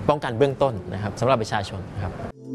ป้องกันเบื้องต้นนะครับสำหรับประชาชนครับ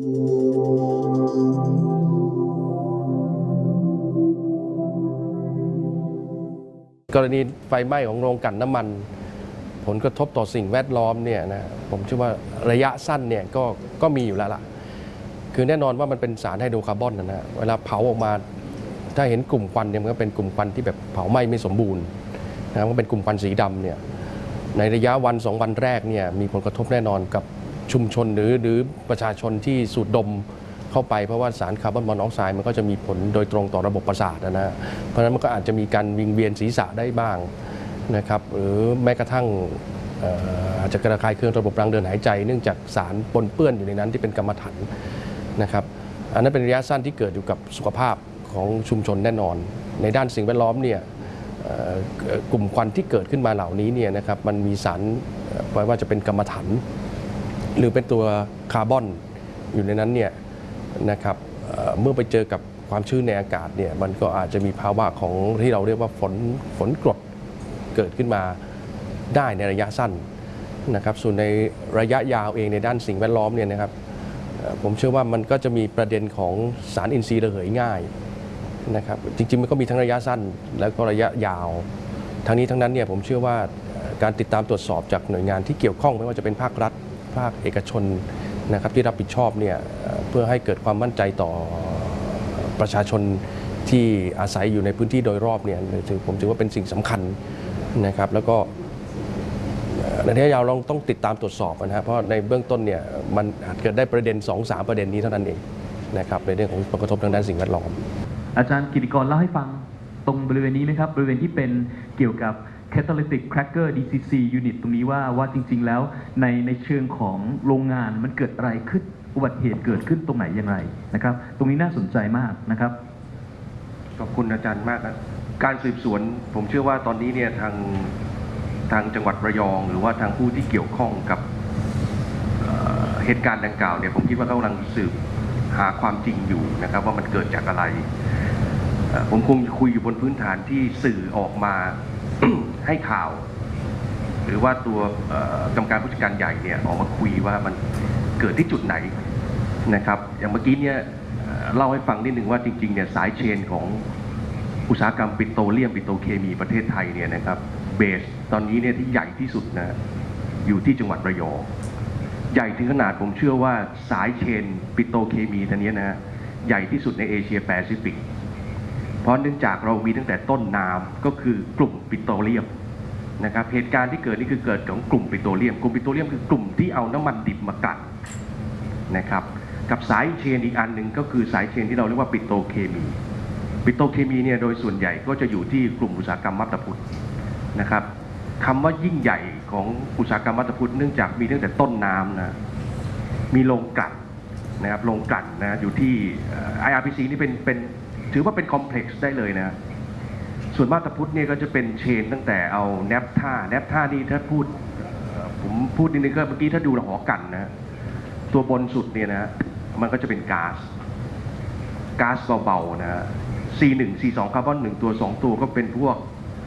กรณีไฟไหม้ของโรงกลั่นน้ำมันผลกระทบต่อสิ่งแวดล้อมเนี่ยนะผมเชื่อว่าระยะสั้นเนี่ยก็มีอยู่แล้วล่ะคือแน่นอนว่ามันเป็นสารไฮโดรคาร์บอนนะเวลาเผาออกมาถ้าเห็นกลุ่มควันเนี่ยมันก็เป็นกลุ่มควันที่แบบเผาไหม้ไม่สมบูรณ์นะมันเป็นกลุ่มควันสีดำเนี่ยในระยะวัน2 วันแรกเนี่ยมีผลกระทบแน่นอนกับชุมชนหรือประชาชนที่สูดดมเข้าไปเพราะว่าสารคาร์บอนมอนอกไซด์มันก็จะมีผลโดยตรงต่อระบบประสาทนะเพราะฉะนั้นมันก็อาจจะมีการวิงเวียนศีรษะได้บ้างนะครับหรือแม้กระทั่งอาจจะกระคายเคืองระบบทางเดินหายใจเนื่องจากสารปนเปื้อนอยู่ในนั้นที่เป็นกัมมันถันนะครับอันนั้นเป็นระยะสั้นที่เกิดอยู่กับสุขภาพของชุมชนแน่นอนในด้านสิ่งแวดล้อมเนี่ยกลุ่มควันที่เกิดขึ้นมาเหล่านี้เนี่ยนะครับมันมีสารไม่ว่าจะเป็นกัมมันถันหรือเป็นตัวคาร์บอนอยู่ในนั้นเนี่ยนะครับเมื่อไปเจอกับความชื้นในอากาศเนี่ยมันก็อาจจะมีภาวะของที่เราเรียกว่าฝนกรดเกิดขึ้นมาได้ในระยะสั้นนะครับส่วนในระยะยาวเองในด้านสิ่งแวดล้อมเนี่ยนะครับผมเชื่อว่ามันก็จะมีประเด็นของสารอินทรีย์ระเหยง่ายนะครับจริงๆมันก็มีทั้งระยะสั้นแล้วก็ระยะยาวทั้งนี้ทั้งนั้นเนี่ยผมเชื่อว่าการติดตามตรวจสอบจากหน่วยงานที่เกี่ยวข้องไม่ว่าจะเป็นภาครัฐภาคเอกชนนะครับที่รับผิดชอบเนี่ยเพื่อให้เกิดความมั่นใจต่อประชาชนที่อาศัยอยู่ในพื้นที่โดยรอบเนี่ยผมถือว่าเป็นสิ่งสำคัญนะครับแล้วก็ในระยะยาวเราต้องติดตามตรวจสอบนะครับเพราะในเบื้องต้นเนี่ยมันอาจเกิดได้ประเด็น 2-3 ประเด็นนี้เท่านั้นเองนะครับในเรื่องของผลกระทบทางด้านสิ่งแวดล้อมอาจารย์กิติกรเล่าให้ฟังตรงบริเวณนี้ไหมครับบริเวณที่เป็นเกี่ยวกับ Catalytic Cracker DCC Unit ตรงนี้ว่าจริงๆแล้วในเชิงของโรงงานมันเกิดอะไรขึ้นอุบัติเหตุเกิดขึ้นตรงไหนอย่างไรนะครับตรงนี้น่าสนใจมากนะครับขอบคุณอาจารย์มากนะการสืบสวนผมเชื่อว่าตอนนี้เนี่ยทางจังหวัดระยองหรือว่าทางผู้ที่เกี่ยวข้องกับเหตุการณ์ดังกล่าวเนี่ยผมคิดว่าเขากำลังสืบหาความจริงอยู่นะครับว่ามันเกิดจากอะไรผมคงคุยอยู่บนพื้นฐานที่สื่อออกมา ให้ข่าว หรือว่าตัวกรรมการผู้จัดการใหญ่เนี่ยออกมาคุยว่ามันเกิดที่จุดไหนนะครับอย่างเมื่อกี้เนี่ยเล่าให้ฟังนิดนึงว่าจริงๆเนี่ยสายเชนของอุตสาหกรรมปิโตรเลียมปิโตรเคมีประเทศไทยเนี่ยนะครับเบสตอนนี้เนี่ยที่ใหญ่ที่สุดนะอยู่ที่จังหวัดระยองใหญ่ถึงขนาดผมเชื่อว่าสายเชนปิโตรเคมีตัวนี้นะใหญ่ที่สุดในเอเชียแปซิฟิกเพราะเนื่องจากเรามีตั้งแต่ต้นน้ำก็คือกลุ่มปิโตรเลียมนะครับเหตุการณ์ที่เกิดนี่คือเกิดของกลุ่มปิโตรเลียมกลุ่มปิโตรเลียมคือกลุ่มที่เอาน้ำมันดิบมากั่นนะครับกับสายเชนอีกอันหนึ่งก็คือสายเชนที่เราเรียกว่าปิโตรเคมีเนี่ยโดยส่วนใหญ่ก็จะอยู่ที่กลุ่มอุตสาหกรรมมัตตพุทธนะครับคำว่ายิ่งใหญ่ของอุตสาหกรรมมัตตพุทธเนื่องจากมีตั้งแต่ต้นน้ำนะมีโรงกลั่นนะครับโรงกลั่นนะอยู่ที่ IRPC นี่เป็นถือว่าเป็นคอมเพล็กซ์ได้เลยนะส่วนมัตตพุทธเนี่ยก็จะเป็นเชนตั้งแต่เอาแนปท่านี่ถ้าผมพูดนิดนึงก็เมื่อกี้ถ้าดูหอกันนะตัวบนสุดเนี่ยนะมันก็จะเป็นก๊าซเบาๆนะ C1 C2 คาร์บอน1ตัว2ตัวก็เป็นพวก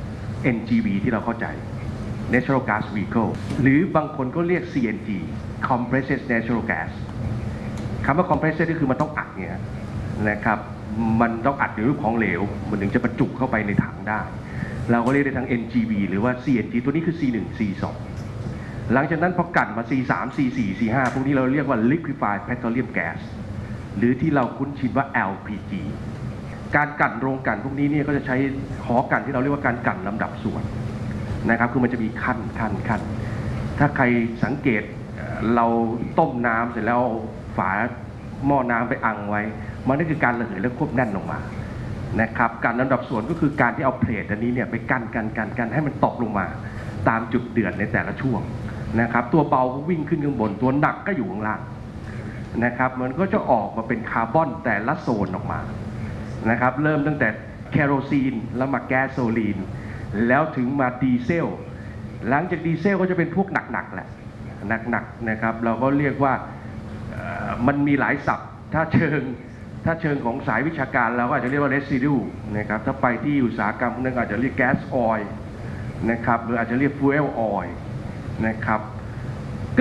NGV ที่เราเข้าใจ Natural Gas Vehicle หรือบางคนก็เรียก CNG Compressed Natural Gas คำว่า Compressed ก็คือมันต้องอัดเนี่ยนะครับมันต้องอัดในรูปของเหลวมันถึงจะบรรจุเข้าไปในถังได้เราก็เรียกได้ทั้ง NGV หรือว่า CNG ตัวนี้คือ C1 C2 หลังจากนั้นพอกั่นมา C3 C4 C5 พวกนี้เราเรียกว่า Liquefied Petroleum Gas หรือที่เราคุ้นชินว่า LPG การกั่นโรงกั่นพวกนี้เนี่ยก็จะใช้หอกั่นที่เราเรียกว่าการกั่นลำดับส่วนนะครับคือมันจะมีขั้นถ้าใครสังเกตเราต้มน้ำเสร็จแล้วฝาหม้อน้ำไปอังไว้มันนั่นคือการระเหยและควบแน่นลงมานะครับการลำดับส่วนก็คือการที่เอาเพลทอันนี้เนี่ยไปกันให้มันตกลงมาตามจุดเดือดในแต่ละช่วงนะครับตัวเบาก็วิ่งขึ้นข้างบนตัวหนักก็อยู่ข้างล่างนะครับมันก็จะออกมาเป็นคาร์บอนแต่ละโซนออกมานะครับเริ่มตั้งแต่แคโรซีนแล้วมาแก๊สโซลีนแล้วถึงมาดีเซลหลังจากดีเซลก็จะเป็นพวกหนักๆแหละหนักนะครับเราก็เรียกว่ามันมีหลายศัพท์ถ้าเชิงของสายวิชาการเราก็อาจจะเรียกว่า residue นะครับถ้าไปที่อุตสาหกรรมพวกนั้นอาจจะเรียก gas oil นะครับหรืออาจจะเรียก fuel oil นะครับ